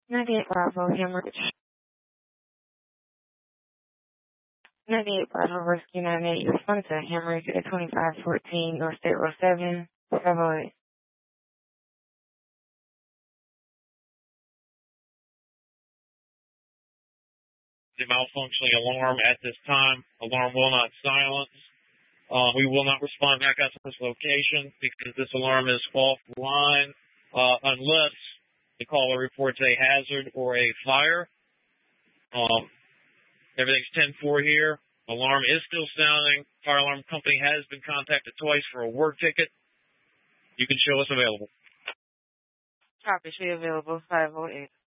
98 Bravo, Hemorrhage. 98 Bravo, Rescue 98. You responded to a hemorrhage at 2514 North State Road 7. 508. The malfunctioning alarm at this time. Alarm will not silence. We will not respond back out to this location because this alarm is offline unless the caller reports a hazard or a fire. Everything's 10-4 here. Alarm is still sounding. Fire alarm company has been contacted twice for a work ticket. You can show us available. Copy, show you available. 508.